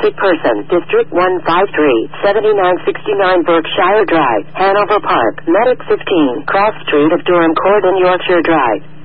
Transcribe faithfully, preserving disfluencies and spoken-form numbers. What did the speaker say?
wanted person, District one five three, seventy-nine sixty-nine Berkshire Drive, Hanover Park, Medic fifteen, Cross Street of Durham Court and Yorkshire Drive.